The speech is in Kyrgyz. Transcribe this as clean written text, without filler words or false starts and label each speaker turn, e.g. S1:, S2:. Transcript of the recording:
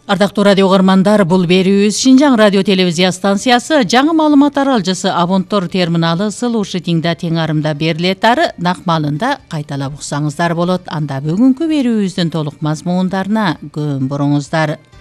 S1: Ардактуу радио угармандар, бул берүүбүз Шинжаң радио телевизия станциясы жаңы маалымат аралжысы Абонтор терминалы Сыл Ушитиңда тең арымда берилет ары накмалында кайталап уксаңыздар болот. Анда бүгүнкү берүүбүздүн толук мазмундарына көң буруңуздар.